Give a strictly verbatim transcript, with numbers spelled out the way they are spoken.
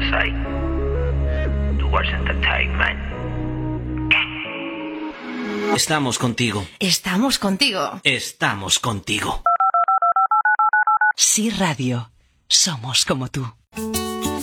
say. Tu vols entertainment. Estamos contigo. Estamos contigo. Estamos contigo. Sí Radio. Somos como tú.